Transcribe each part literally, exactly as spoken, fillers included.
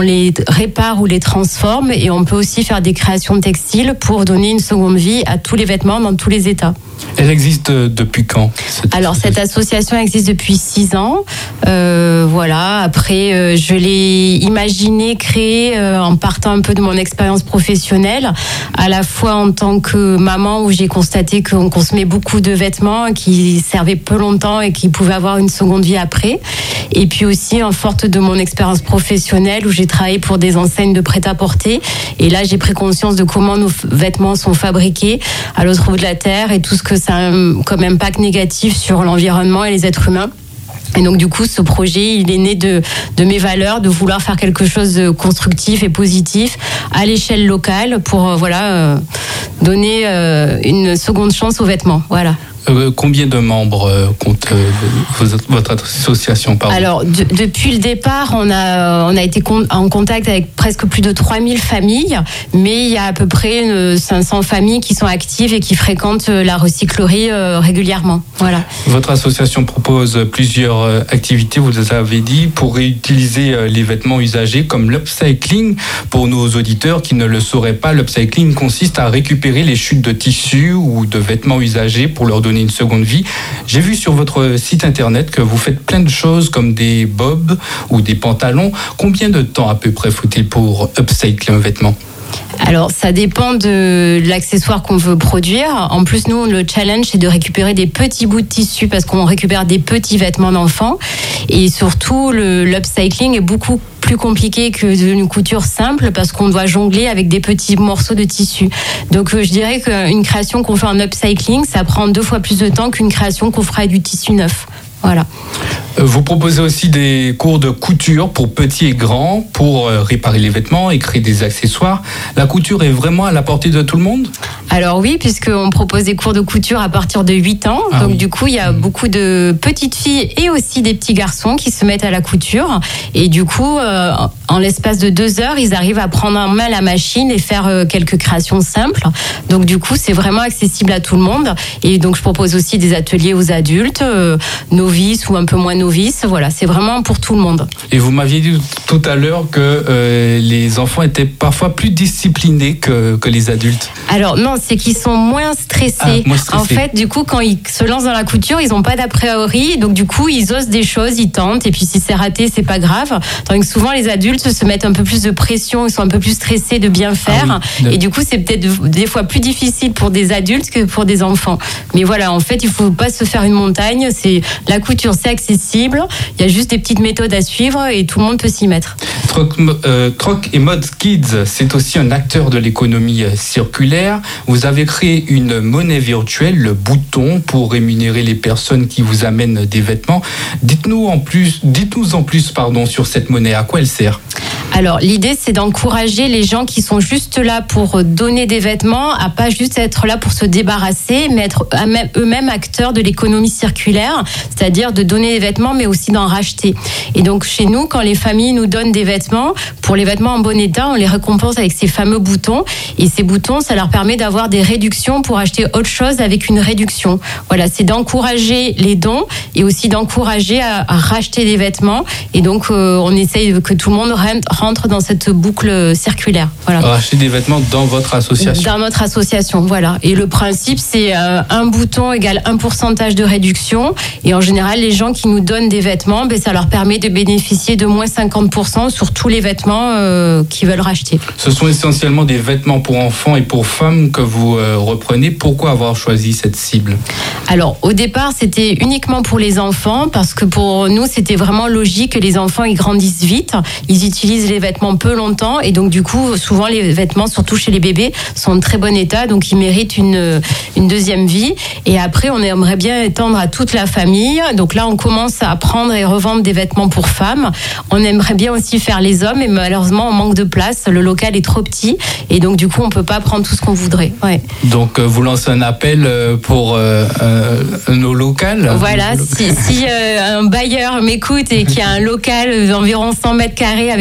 les répare ou les transforme, et on peut aussi faire des créations textiles pour donner une seconde vie à tous les vêtements dans tous les états. Elle existe depuis quand ? cette Alors cette association existe depuis six ans. Euh, voilà. Après, euh, je l'ai imaginé créer euh, en partant un peu de mon expérience professionnelle, à la fois en tant que maman, où j'ai constaté qu'on consommait beaucoup de vêtements qui servaient peu longtemps et qui pouvaient avoir une seconde vie après. Et puis aussi en forte de mon expérience professionnelle, où j'ai travaillé pour des enseignes de prêt-à-porter. Et là, j'ai pris conscience de comment nos vêtements sont fabriqués à l'autre bout de la terre et tout ce que ça a comme impact négatif sur l'environnement et les êtres humains. Et donc du coup, ce projet, il est né de, de mes valeurs, de vouloir faire quelque chose de constructif et positif à l'échelle locale pour euh, voilà euh, donner euh, une seconde chance aux vêtements. Voilà. Euh, combien de membres euh, compte euh, votre association pardon. Alors, de, depuis le départ, on a, on a été con, en contact avec presque plus de trois mille familles, mais il y a à peu près euh, cinq cents familles qui sont actives et qui fréquentent la recyclerie euh, régulièrement. Voilà. Votre association propose plusieurs euh, activités, vous les avez dit, pour réutiliser euh, les vêtements usagés, comme l'upcycling. Pour nos auditeurs qui ne le sauraient pas, l'upcycling consiste à récupérer les chutes de tissus ou de vêtements usagés pour leur donner une seconde vie. J'ai vu sur votre site internet que vous faites plein de choses comme des bobs ou des pantalons. Combien de temps à peu près faut-il pour upcycler un vêtement ? Alors, ça dépend de l'accessoire qu'on veut produire. En plus, nous, le challenge, c'est de récupérer des petits bouts de tissu parce qu'on récupère des petits vêtements d'enfants. Et surtout, le, l'upcycling est beaucoup plus compliqué qu'une couture simple parce qu'on doit jongler avec des petits morceaux de tissu. Donc, je dirais qu'une création qu'on fait en upcycling, ça prend deux fois plus de temps qu'une création qu'on fera avec du tissu neuf. Voilà. Vous proposez aussi des cours de couture pour petits et grands, pour réparer les vêtements et créer des accessoires. La couture est vraiment à la portée de tout le monde ? Alors oui, puisqu'on propose des cours de couture à partir de huit ans. Ah donc oui. Du coup, il y a mmh. beaucoup de petites filles et aussi des petits garçons qui se mettent à la couture. Et du coup, euh, en l'espace de deux heures, ils arrivent à prendre en main la machine et faire euh, quelques créations simples. Donc du coup, c'est vraiment accessible à tout le monde. Et donc, je propose aussi des ateliers aux adultes, euh, novices ou un peu moins novices. Voilà, c'est vraiment pour tout le monde. Et vous m'aviez dit tout à l'heure que euh, les enfants étaient parfois plus disciplinés que, que les adultes. Alors non, c'est qu'ils sont moins stressés. Ah, moins stressés. En fait, du coup, quand ils se lancent dans la couture, ils n'ont pas d'a priori. Donc du coup, ils osent des choses, ils tentent. Et puis si c'est raté, c'est pas grave. Tandis que souvent, les adultes se mettent un peu plus de pression, ils sont un peu plus stressés de bien faire. Ah oui. Et du coup, c'est peut-être des fois plus difficile pour des adultes que pour des enfants. Mais voilà, en fait, il faut pas se faire une montagne. C'est la couture, c'est accessible. Il y a juste des petites méthodes à suivre et tout le monde peut s'y mettre. Troc, euh, Troc et Mode Kids, c'est aussi un acteur de l'économie circulaire. Vous avez créé une monnaie virtuelle, le bouton, pour rémunérer les personnes qui vous amènent des vêtements. Dites-nous en plus, dites-nous en plus, pardon, sur cette monnaie. À quoi elle sert ? Alors, l'idée, c'est d'encourager les gens qui sont juste là pour donner des vêtements à pas juste être là pour se débarrasser, mais être eux-mêmes acteurs de l'économie circulaire, c'est-à-dire de donner des vêtements, mais aussi d'en racheter. Et donc, chez nous, quand les familles nous donnent des vêtements, pour les vêtements en bon état, on les récompense avec ces fameux boutons. Et ces boutons, ça leur permet d'avoir des réductions pour acheter autre chose avec une réduction. Voilà, c'est d'encourager les dons et aussi d'encourager à, à racheter des vêtements. Et donc, euh, on essaye que tout le monde rentre dans cette boucle circulaire. Voilà. Racheter des vêtements dans votre association. Dans notre association, voilà. Et le principe, c'est euh, un bouton égale un pourcentage de réduction. Et en général, les gens qui nous donnent des vêtements, ben, ça leur permet de bénéficier de moins cinquante pour cent sur tous les vêtements euh, qu'ils veulent racheter. Ce sont essentiellement des vêtements pour enfants et pour femmes que vous euh, reprenez. Pourquoi avoir choisi cette cible ? Alors, au départ, c'était uniquement pour les enfants, parce que pour nous, c'était vraiment logique que les enfants, ils grandissent vite. Ils utilisent les vêtements peu longtemps, et donc du coup, souvent, les vêtements, surtout chez les bébés, sont en très bon état, donc ils méritent une, une deuxième vie. Et après, on aimerait bien étendre à toute la famille. Donc là, on commence à prendre et revendre des vêtements pour femmes. On aimerait bien aussi faire les hommes, et malheureusement, on manque de place. Le local est trop petit, et donc du coup, on peut pas prendre tout ce qu'on voudrait. Ouais. Donc, euh, vous lancez un appel pour euh, euh, nos locales. Voilà, si, si euh, un bailleur m'écoute et qui a un local d'environ cent mètres carrés avec un loyer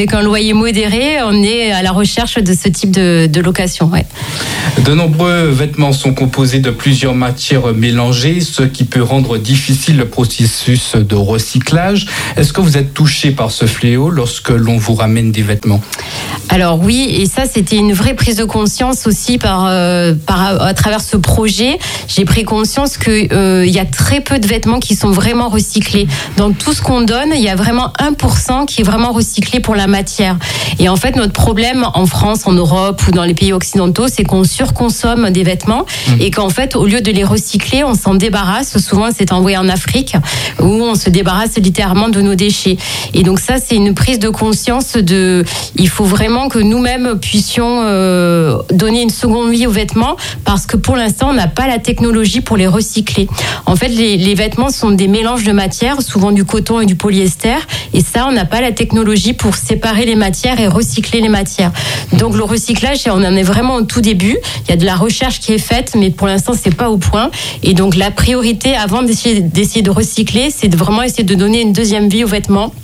loyer modéré, on est à la recherche de ce type de, de location. Ouais. De nombreux vêtements sont composés de plusieurs matières mélangées, ce qui peut rendre difficile le processus de recyclage. Est-ce que vous êtes touché par ce fléau lorsque l'on vous ramène des vêtements ? Alors oui, et ça c'était une vraie prise de conscience aussi par, euh, par à travers ce projet. J'ai pris conscience qu'il euh, y a très peu de vêtements qui sont vraiment recyclés. Dans tout ce qu'on donne, il y a vraiment un pour cent qui est vraiment recyclé pour la matière. Et en fait, notre problème en France, en Europe ou dans les pays occidentaux, c'est qu'on surconsomme des vêtements mmh. et qu'en fait, au lieu de les recycler, on s'en débarrasse. Souvent, c'est envoyé en Afrique où on se débarrasse littéralement de nos déchets. Et donc ça, c'est une prise de conscience de... Il faut vraiment que nous-mêmes puissions euh, donner une seconde vie aux vêtements parce que pour l'instant, on n'a pas la technologie pour les recycler. En fait, les, les vêtements sont des mélanges de matières, souvent du coton et du polyester. Et ça, on n'a pas la technologie pour séparer les matières et recycler les matières. Donc le recyclage, on en est vraiment au tout début. Il y a de la recherche qui est faite, mais pour l'instant, c'est pas au point. Et donc la priorité, avant d'essayer, d'essayer de recycler, c'est de vraiment essayer de donner une deuxième vie aux vêtements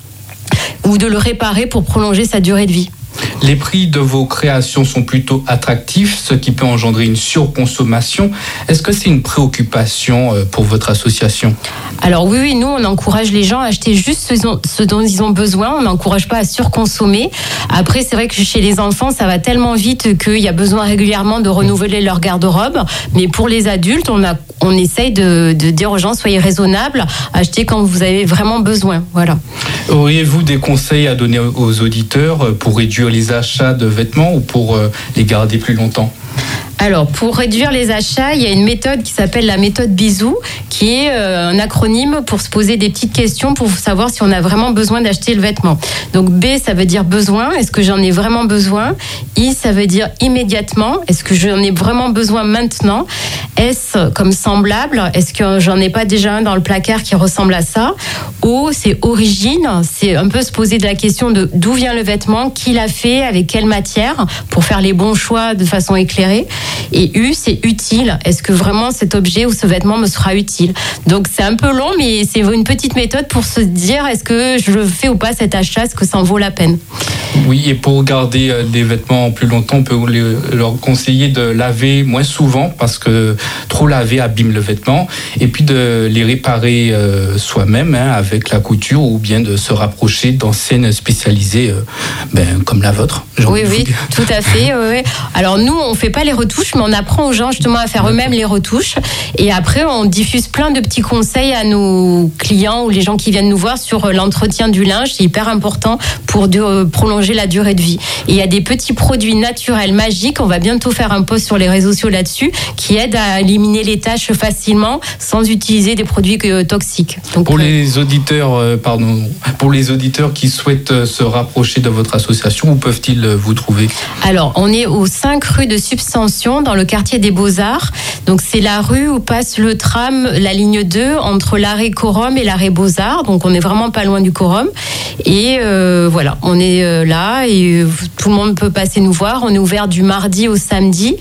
ou de le réparer pour prolonger sa durée de vie. Les prix de vos créations sont plutôt attractifs, ce qui peut engendrer une surconsommation. Est-ce que c'est une préoccupation pour votre association ? Alors oui, oui, nous, on encourage les gens à acheter juste ce dont ils ont besoin. On n'encourage pas à surconsommer. Après, c'est vrai que chez les enfants, ça va tellement vite qu'il y a besoin régulièrement de renouveler leur garde-robe. Mais pour les adultes, on, a, on essaye de, de dire aux gens, soyez raisonnables, achetez quand vous avez vraiment besoin. Voilà. Auriez-vous des conseils à donner aux auditeurs pour réduire les achats de vêtements ou pour les garder plus longtemps ? Alors, pour réduire les achats, il y a une méthode qui s'appelle la méthode Bisou, qui est euh, un acronyme pour se poser des petites questions pour savoir si on a vraiment besoin d'acheter le vêtement. Donc B, ça veut dire besoin. Est-ce que j'en ai vraiment besoin ? I, ça veut dire immédiatement. Est-ce que j'en ai vraiment besoin maintenant ? S, comme semblable. Est-ce que j'en ai pas déjà un dans le placard qui ressemble à ça ? O, c'est origine. C'est un peu se poser de la question de d'où vient le vêtement, qui l'a fait, avec quelle matière, pour faire les bons choix de façon éclairée. Et U, c'est utile. Est-ce que vraiment cet objet ou ce vêtement me sera utile ? Donc c'est un peu long, mais c'est une petite méthode pour se dire est-ce que je fais ou pas cet achat, est-ce que ça en vaut la peine ? Oui, et pour garder des vêtements plus longtemps, on peut leur conseiller de laver moins souvent parce que trop laver abîme le vêtement, et puis de les réparer soi-même hein, avec la couture ou bien de se rapprocher d'enseignes spécialisées euh, ben, comme la vôtre. Oui, oui, tout à fait. Oui, oui. Alors nous, on ne fait pas les retouches, mais on apprend aux gens justement à faire eux-mêmes les retouches. Et après, on diffuse plein de petits conseils à nos clients ou les gens qui viennent nous voir sur l'entretien du linge. C'est hyper important pour de, prolonger la durée de vie. Et il y a des petits produits naturels magiques. On va bientôt faire un post sur les réseaux sociaux là-dessus qui aident à éliminer les taches facilement sans utiliser des produits toxiques. Donc, pour les auditeurs, euh, pardon, pour les auditeurs qui souhaitent se rapprocher de votre association, où peuvent-ils vous trouver ? Alors, on est aux cinq rue de Substantion, dans le quartier des Beaux-Arts. Donc, c'est la rue où passe le tram, la ligne deux, entre l'arrêt Corum et l'arrêt Beaux-Arts. Donc, on est vraiment pas loin du Corum. Et euh, voilà, on est euh, là et tout le monde peut passer nous voir. On est ouvert du mardi au samedi,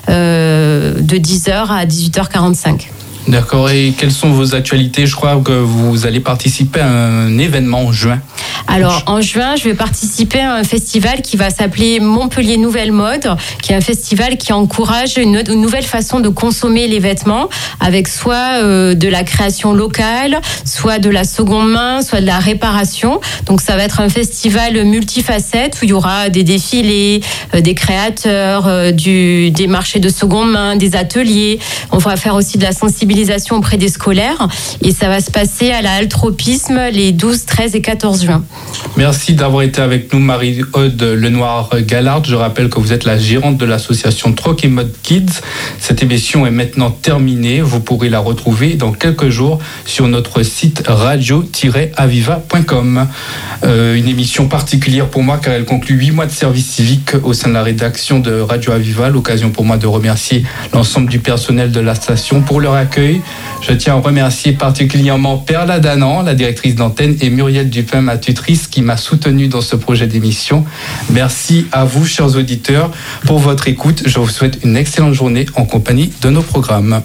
euh, de dix heures à dix-huit heures quarante-cinq. D'accord. Et quelles sont vos actualités ? Je crois que vous allez participer à un événement en juin. Alors, en juin, je vais participer à un festival qui va s'appeler Montpellier Nouvelle Mode, qui est un festival qui encourage une, une nouvelle façon de consommer les vêtements, avec soit euh, de la création locale, soit de la seconde main, soit de la réparation. Donc, ça va être un festival multifacette où il y aura des défilés, euh, des créateurs, euh, du, des marchés de seconde main, des ateliers. On va faire aussi de la sensibilisation auprès des scolaires. Et ça va se passer à la Halle Tropisme les douze, treize et quatorze juin. Merci d'avoir été avec nous, Marie-Aude Lenoir-Gallard. Je rappelle que vous êtes la gérante de l'association Troc et Mode Kids. Cette émission est maintenant terminée. Vous pourrez la retrouver dans quelques jours sur notre site radio tiret aviva point com. Euh, une émission particulière pour moi car elle conclut huit mois de service civique au sein de la rédaction de Radio Aviva. L'occasion pour moi de remercier l'ensemble du personnel de la station pour leur accueil. Je tiens à remercier particulièrement Perla Danan, la directrice d'antenne, et Muriel Dupin, ma tutrice, qui m'a soutenu dans ce projet d'émission. Merci à vous, chers auditeurs, pour votre écoute. Je vous souhaite une excellente journée en compagnie de nos programmes.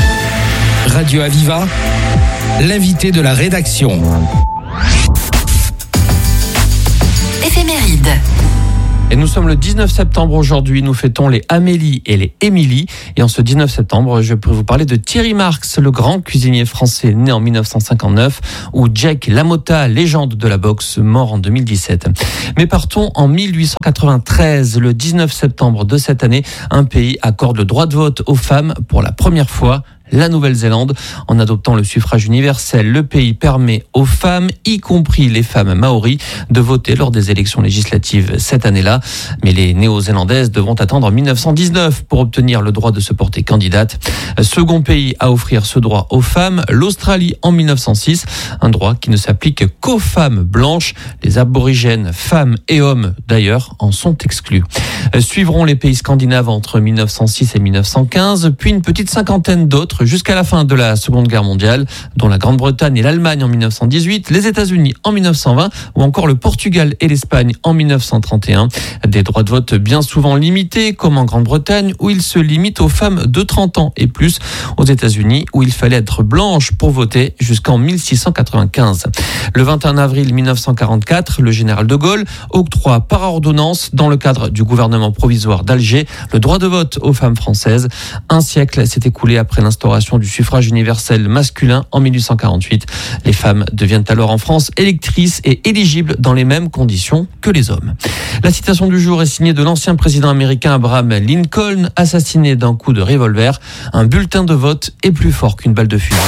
Radio Aviva, l'invité de la rédaction. Éphéméride. Et nous sommes le dix-neuf septembre aujourd'hui, nous fêtons les Amélie et les Émilie. Et en ce dix-neuf septembre, je peux vous parler de Thierry Marx, le grand cuisinier français né en mille neuf cent cinquante-neuf, ou Jack LaMotta, légende de la boxe, mort en deux mille dix-sept. Mais partons en mille huit cent quatre-vingt-treize, le dix-neuf septembre de cette année, un pays accorde le droit de vote aux femmes pour la première fois. La Nouvelle-Zélande. En adoptant le suffrage universel, le pays permet aux femmes, y compris les femmes maoris, de voter lors des élections législatives cette année-là. Mais les néo-zélandaises devront attendre mille neuf cent dix-neuf pour obtenir le droit de se porter candidate. Second pays à offrir ce droit aux femmes, l'Australie en mille neuf cent six. Un droit qui ne s'applique qu'aux femmes blanches. Les aborigènes, femmes et hommes d'ailleurs, en sont exclus. Suivront les pays scandinaves entre mille neuf cent six et mille neuf cent quinze, puis une petite cinquantaine d'autres jusqu'à la fin de la Seconde Guerre mondiale, dont la Grande-Bretagne et l'Allemagne en mille neuf cent dix-huit, les États-Unis en mille neuf cent vingt ou encore le Portugal et l'Espagne en mille neuf cent trente et un. Des droits de vote bien souvent limités, comme en Grande-Bretagne, où ils se limitent aux femmes de trente ans et plus, aux États-Unis, où il fallait être blanche pour voter jusqu'en mille six cent quatre-vingt-quinze. Le vingt et un avril mille neuf cent quarante-quatre, le général de Gaulle octroie par ordonnance, dans le cadre du gouvernement provisoire d'Alger, le droit de vote aux femmes françaises. Un siècle s'est écoulé après l'instauration du suffrage universel masculin en mille huit cent quarante-huit. Les femmes deviennent alors en France électrices et éligibles dans les mêmes conditions que les hommes. La citation du jour est signée de l'ancien président américain Abraham Lincoln, assassiné d'un coup de revolver. Un bulletin de vote est plus fort qu'une balle de fusil.